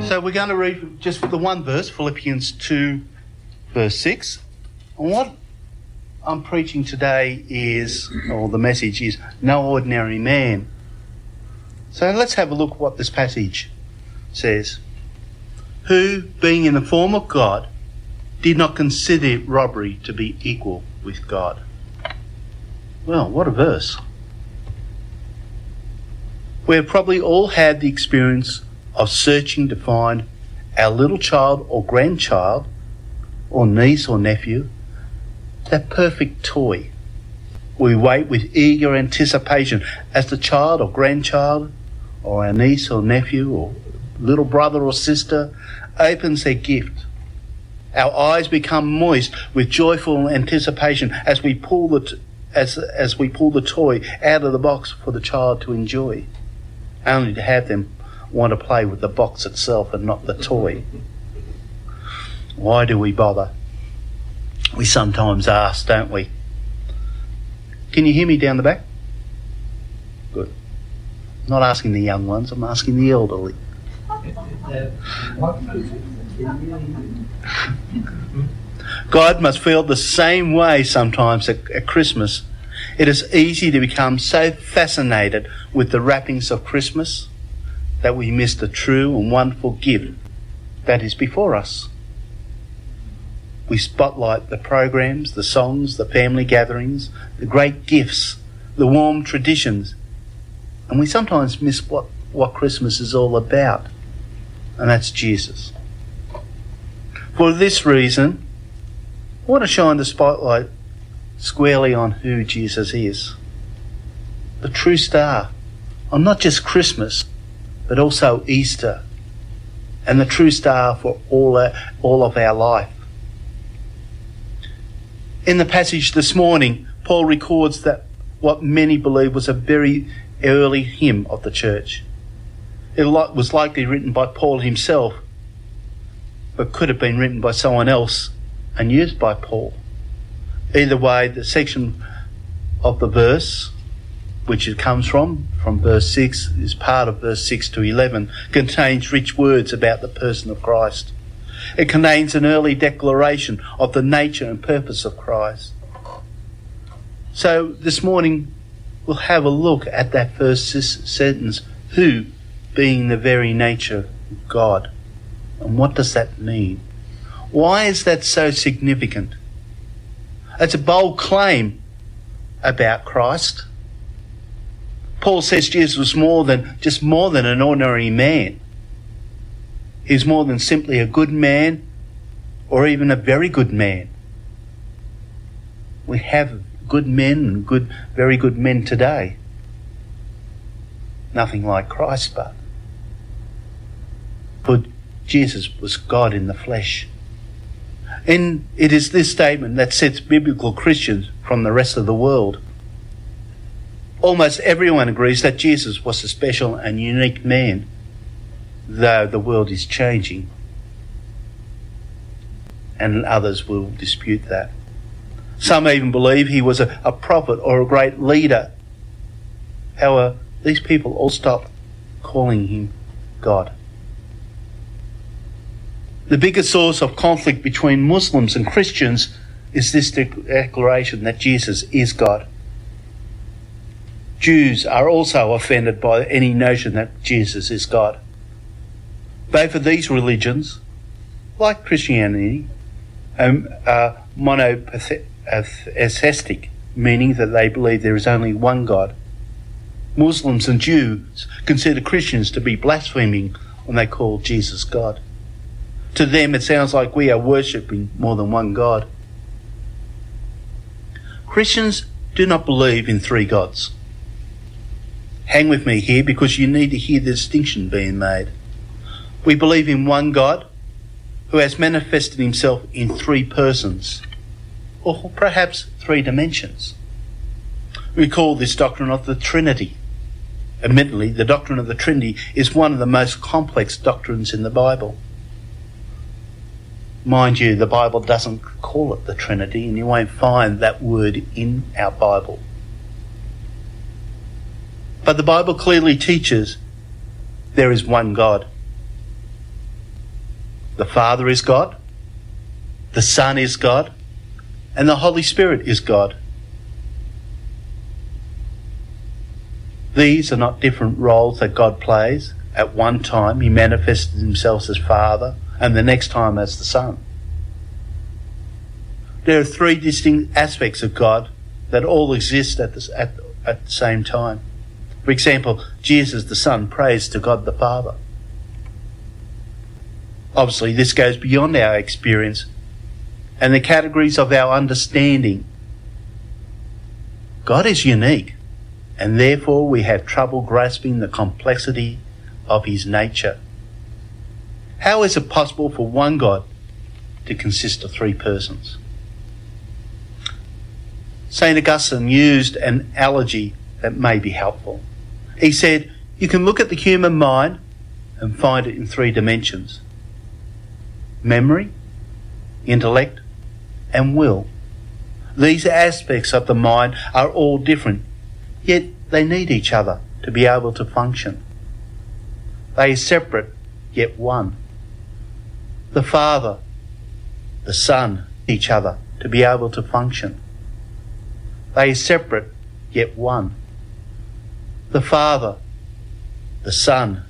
So we're going to read just the one verse, Philippians 2, verse 6. And what I'm preaching today is, or the message is, no ordinary man. So let's have a look at what this passage says. Who, being in the form of God, did not consider robbery to be equal with God. Well, what a verse. We've probably all had the experience of searching to find our little child or grandchild or niece or nephew, that perfect toy. We wait with eager anticipation as the child or grandchild or our niece or nephew or little brother or sister opens their gift. Our eyes become moist with joyful anticipation as we pull the toy out of the box for the child to enjoy, only to have them want to play with the box itself and not the toy. Why do we bother? We sometimes ask, don't we? Can you hear me down the back? Good. I'm not asking the young ones, I'm asking the elderly. God must feel the same way sometimes at Christmas. It is easy to become so fascinated with the wrappings of Christmas that we miss the true and wonderful gift that is before us. We spotlight the programs, the songs, the family gatherings, the great gifts, the warm traditions, and we sometimes miss what Christmas is all about, and that's Jesus. For this reason, I want to shine the spotlight squarely on who Jesus is. The true star on not just Christmas, but also Easter, and the true star for all of our life. In the passage this morning, Paul records that what many believe was a very early hymn of the church. It was likely written by Paul himself, but could have been written by someone else and used by Paul. Either way, the section of the verse, which it comes from verse 6, is part of verse 6 to 11, contains rich words about the person of Christ. It contains an early declaration of the nature and purpose of Christ. So this morning we'll have a look at that first sentence, who being the very nature of God. And what does that mean? Why is that so significant? It's a bold claim about Christ. Paul says Jesus was more than an ordinary man. He's more than simply a good man or even a very good man. We have good men and very good men today. Nothing like Christ, but Jesus was God in the flesh. And it is this statement that sets biblical Christians from the rest of the world. Almost everyone agrees that Jesus was a special and unique man, though the world is changing, and others will dispute that. Some even believe he was a prophet or a great leader. However, these people all stop calling him God. The biggest source of conflict between Muslims and Christians is this declaration that Jesus is God. Jews are also offended by any notion that Jesus is God. Both of these religions, like Christianity, are monotheistic, meaning that they believe there is only one God. Muslims and Jews consider Christians to be blaspheming when they call Jesus God. To them, it sounds like we are worshipping more than one God. Christians do not believe in three gods. Hang with me here because you need to hear the distinction being made. We believe in one God who has manifested himself in three persons, or perhaps three dimensions. We call this doctrine of the Trinity. Admittedly, the doctrine of the Trinity is one of the most complex doctrines in the Bible. Mind you, the Bible doesn't call it the Trinity, and you won't find that word in our Bible. But the Bible clearly teaches there is one God. The Father is God, the Son is God, and the Holy Spirit is God. These are not different roles that God plays. At one time he manifested himself as Father, and the next time as the Son. There are three distinct aspects of God that all exist at the same time. For example, Jesus the Son prays to God the Father. Obviously, this goes beyond our experience and the categories of our understanding. God is unique, and therefore we have trouble grasping the complexity of his nature. How is it possible for one God to consist of three persons? St. Augustine used an analogy that may be helpful. He said, you can look at the human mind and find it in three dimensions: memory, intellect, and will. These aspects of the mind are all different, yet they need each other to be able to function. They are separate, yet one. The Father, the Son, each other to be able to function. They are separate, yet one. The Father, the Son,